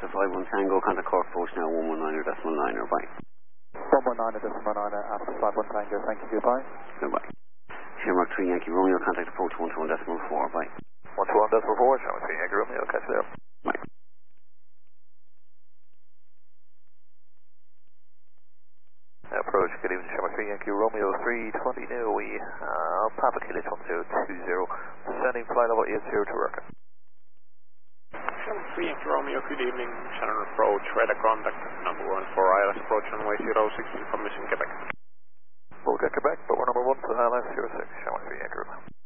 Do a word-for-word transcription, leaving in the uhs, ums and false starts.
Delta five one Tango, contact Cork Approach now one one nine decimal nine, bye. one one nine decimal nine, Alpha five one Tango, thank you, goodbye. Goodbye. Shamrock three Yankee Romeo, contact approach one two one decimal four, bye. one two one decimal four, Shamrock three Yankee Romeo, catch you there. Bye. Approach, good evening, Shamrock three Yankee Romeo three twenty now, we, uh, Papa Kilich one zero two zero, sending flight level eight zero to Rocket. Shamrock three Yankee Romeo, good evening, Shannon approach, radar contact, number one for I L S approach on way zero six information Quebec. We'll get Quebec, but we're number one to I L S zero six, Shamrock three Yankee Romeo.